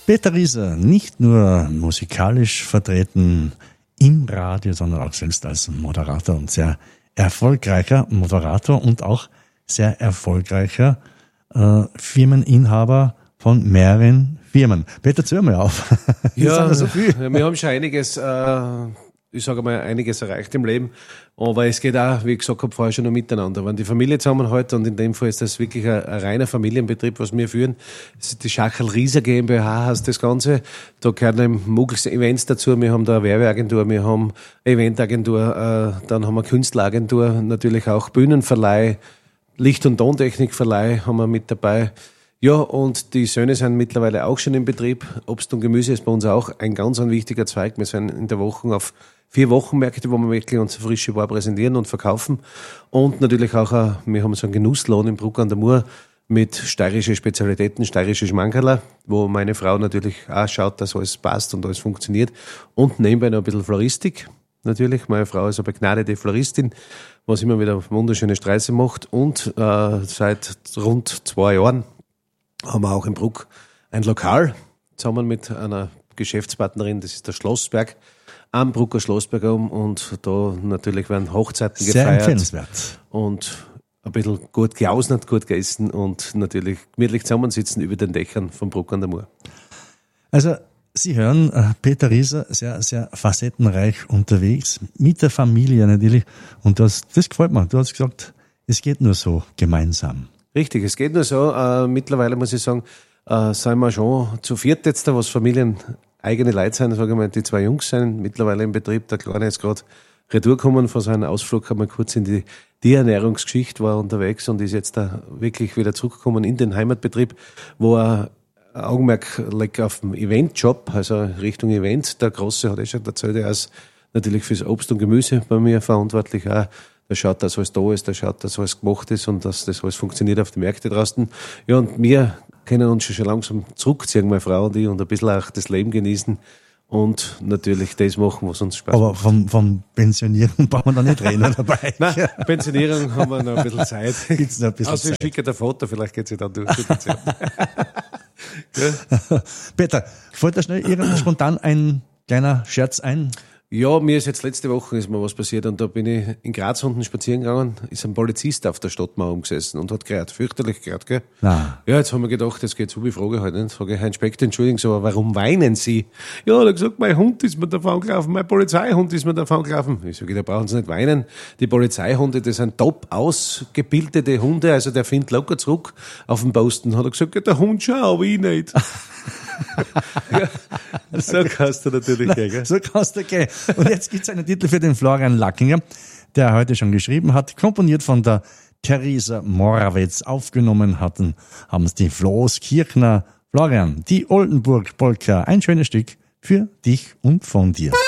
Peter Rieser, nicht nur musikalisch vertreten im Radio, sondern auch selbst als Moderator und sehr erfolgreicher Moderator und auch sehr erfolgreicher Firmeninhaber von mehreren Firmen. Peter, zähl mal auf. Ja, so viel. Wir haben schon einiges, einiges erreicht im Leben. Aber es geht auch, wie ich gesagt habe, vorher schon noch miteinander. Wenn die Familie zusammenhält, und in dem Fall ist das wirklich ein reiner Familienbetrieb, was wir führen. Das ist die Schachel Rieser GmbH heißt das Ganze. Da gehören eben Muggels Events dazu. Wir haben da eine Werbeagentur, wir haben eine Eventagentur, dann haben wir eine Künstleragentur, natürlich auch Bühnenverleih, Licht- und Tontechnikverleih haben wir mit dabei. Ja, und die Söhne sind mittlerweile auch schon im Betrieb. Obst und Gemüse ist bei uns auch ein ganz wichtiger Zweig. Wir sind in der Woche auf 4 Wochenmärkte, wo wir wirklich unsere frische Ware präsentieren und verkaufen. Und natürlich auch, wir haben so einen Genussladen in Bruck an der Mur mit steirischen Spezialitäten, steirische Schmankerler, wo meine Frau natürlich auch schaut, dass alles passt und alles funktioniert. Und nebenbei noch ein bisschen Floristik. Natürlich, meine Frau ist eine begnadete Floristin, was immer wieder wunderschöne Streiche macht. Und seit rund 2 Jahren haben wir auch in Bruck ein Lokal, zusammen mit einer Geschäftspartnerin, das ist der Schlossberg, am Brucker Schlossberg und da natürlich werden Hochzeiten gefeiert. Sehr empfehlenswert. Und ein bisschen gut geausnet, gut gegessen und natürlich gemütlich zusammensitzen über den Dächern von Bruck an der Mur. Also, Sie hören, Peter Rieser, sehr, sehr facettenreich unterwegs, mit der Familie natürlich. Und das gefällt mir. Du hast gesagt, es geht nur so gemeinsam. Richtig, es geht nur so. Mittlerweile muss ich sagen, sind wir schon zu viert jetzt da, was Familien eigene Leute sind. Sage ich mal, die 2 Jungs sind mittlerweile im Betrieb. Der Kleine ist gerade retour gekommen von seinem Ausflug, haben wir kurz in die Tierernährungsgeschichte, war unterwegs und ist jetzt da wirklich wieder zurückgekommen in den Heimatbetrieb, wo er Augenmerk legt auf den Eventjob, also Richtung Event. Der Große hat schon erzählt, er ist natürlich fürs Obst und Gemüse bei mir verantwortlich auch. Der schaut, dass alles da ist, der schaut, dass alles gemacht ist und dass das alles funktioniert auf den Märkten draußen. Ja, und wir können uns schon langsam zurückziehen, meine Frau und ich, und ein bisschen auch das Leben genießen und natürlich das machen, was uns Spaß macht. Aber vom Pensionieren brauchen wir da nicht reden dabei. Nein, Pensionierung haben wir noch ein bisschen Zeit. Gibt's noch ein bisschen also ich Zeit. schicke der Foto, vielleicht geht sie dann durch. Peter, fällt da schnell spontan ein kleiner Scherz ein? Ja, mir ist jetzt letzte Woche ist mir was passiert und da bin ich in Graz unten spazieren gegangen, ist ein Polizist auf der Stadtmauer umgesessen und hat gerät, fürchterlich gerät, gell? Nein. Ja, jetzt haben wir gedacht, das geht so, ich frage halt nicht. Sage ich, Herr Inspektor, entschuldigen Sie, aber warum weinen Sie? Ja, er hat gesagt, mein Hund ist mir davon gelaufen, mein Polizeihund ist mir davon gelaufen. Ich sage, da brauchen Sie nicht weinen. Die Polizeihunde, das sind top ausgebildete Hunde, also der findet locker zurück auf den Posten. Hat er gesagt, ja, der Hund schon, aber ich nicht. Ja, so kannst du natürlich gehen, gell? So kannst du gehen. Und jetzt gibt's einen Titel für den Florian Lackinger, der heute schon geschrieben hat, komponiert von der Theresa Morawetz. Aufgenommen haben es die Floß Kirchner. Florian, die Oldenburg Polka, ein schönes Stück für dich und von dir.